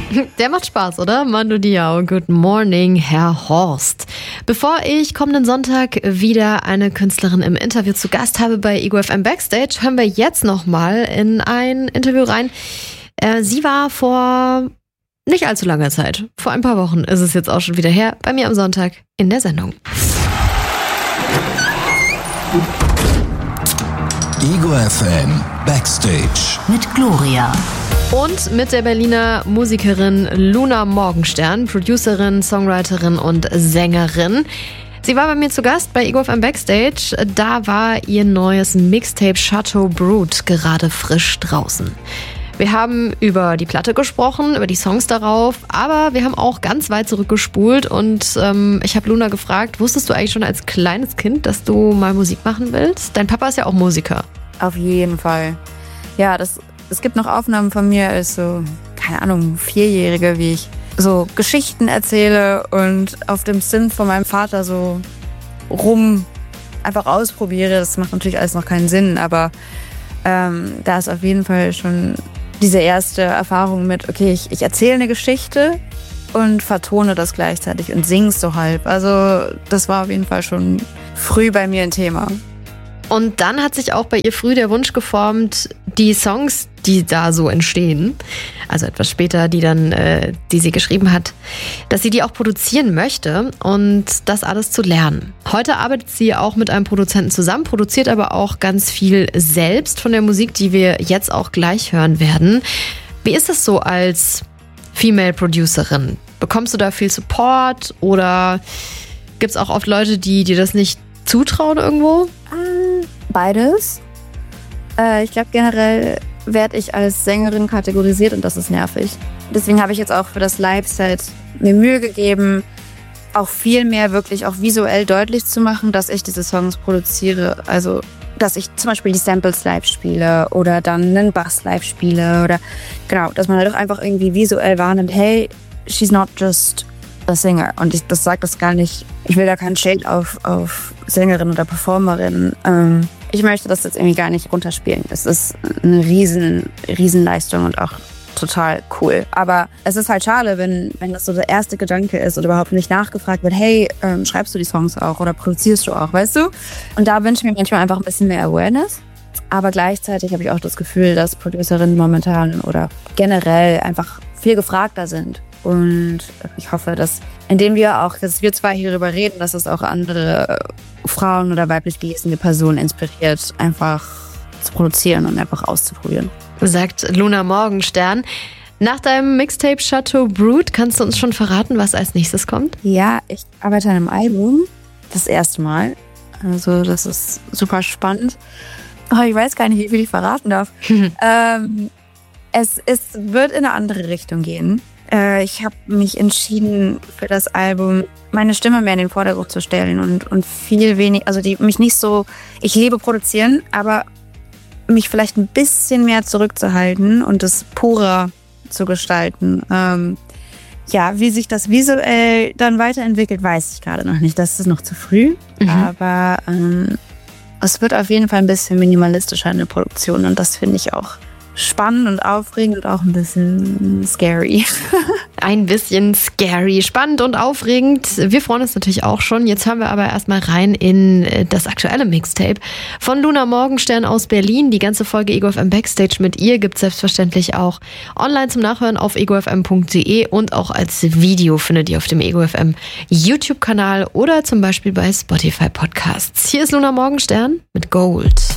Der macht Spaß, oder? Mando Diao, Good Morning, Herr Horst. Bevor ich kommenden Sonntag wieder eine Künstlerin im Interview zu Gast habe bei Ego FM Backstage, hören wir jetzt nochmal in ein Interview rein. Sie war vor nicht allzu langer Zeit, vor ein paar Wochen ist es jetzt auch schon wieder her, bei mir am Sonntag in der Sendung. Ego FM Backstage mit Gloria. Und mit der Berliner Musikerin Luna Morgenstern, Producerin, Songwriterin und Sängerin. Sie war bei mir zu Gast bei Ego FM Backstage. Da war ihr neues Mixtape Chateau Brut gerade frisch draußen. Wir haben über die Platte gesprochen, über die Songs darauf, aber wir haben auch ganz weit zurückgespult und ich habe Luna gefragt, wusstest du eigentlich schon als kleines Kind, dass du mal Musik machen willst? Dein Papa ist ja auch Musiker. Auf jeden Fall. Ja, es gibt noch Aufnahmen von mir als so, keine Ahnung, 4-Jährige, wie ich so Geschichten erzähle und auf dem Synth von meinem Vater so einfach ausprobiere. Das macht natürlich alles noch keinen Sinn, aber da ist auf jeden Fall schon diese erste Erfahrung mit, okay, ich erzähle eine Geschichte und vertone das gleichzeitig und singe es so halb. Also das war auf jeden Fall schon früh bei mir ein Thema. Und dann hat sich auch bei ihr früh der Wunsch geformt, die Songs, die da so entstehen, also etwas später, die sie geschrieben hat, dass sie die auch produzieren möchte und das alles zu lernen. Heute arbeitet sie auch mit einem Produzenten zusammen, produziert aber auch ganz viel selbst von der Musik, die wir jetzt auch gleich hören werden. Wie ist es so als Female Producerin? Bekommst du da viel Support oder gibt es auch oft Leute, die dir das nicht zutrauen irgendwo? Beides. Ich glaube, generell werde ich als Sängerin kategorisiert und das ist nervig. Deswegen habe ich jetzt auch für das Live-Set mir Mühe gegeben, auch viel mehr wirklich auch visuell deutlich zu machen, dass ich diese Songs produziere. Also, dass ich zum Beispiel die Samples live spiele oder dann einen Bass live spiele oder genau, dass man halt auch einfach irgendwie visuell wahrnimmt, hey, she's not just a singer. Und das sagt das gar nicht, ich will da keinen Shade auf Sängerin oder Performerin. Ich möchte das jetzt irgendwie gar nicht runterspielen. Es ist eine riesen Leistung und auch total cool. Aber es ist halt schade, wenn das so der erste Gedanke ist oder überhaupt nicht nachgefragt wird, hey, schreibst du die Songs auch oder produzierst du auch, weißt du? Und da wünsche ich mir manchmal einfach ein bisschen mehr Awareness. Aber gleichzeitig habe ich auch das Gefühl, dass Producerinnen momentan oder generell einfach viel gefragter sind. Und ich hoffe, dass indem wir zwei hierüber reden, dass es auch andere Frauen oder weiblich gelesene Personen inspiriert, einfach zu produzieren und einfach auszuprobieren. Sagt Luna Morgenstern. Nach deinem Mixtape Chateau Brut kannst du uns schon verraten, was als nächstes kommt? Ja, ich arbeite an einem Album. Das erste Mal. Also das ist super spannend. Oh, ich weiß gar nicht, wie viel ich verraten darf. Es wird in eine andere Richtung gehen. Ich habe mich entschieden, für das Album meine Stimme mehr in den Vordergrund zu stellen und viel weniger, also mich nicht so, ich liebe produzieren, aber mich vielleicht ein bisschen mehr zurückzuhalten und es purer zu gestalten. Wie sich das visuell dann weiterentwickelt, weiß ich gerade noch nicht. Das ist noch zu früh, aber es wird auf jeden Fall ein bisschen minimalistischer in der Produktion und das finde ich auch spannend und aufregend und auch ein bisschen scary. Ein bisschen scary, spannend und aufregend. Wir freuen uns natürlich auch schon. Jetzt hören wir aber erstmal rein in das aktuelle Mixtape von Luna Morgenstern aus Berlin. Die ganze Folge Ego FM Backstage mit ihr gibt es selbstverständlich auch online zum Nachhören auf egofm.de und auch als Video findet ihr auf dem Ego FM YouTube-Kanal oder zum Beispiel bei Spotify Podcasts. Hier ist Luna Morgenstern mit Gold.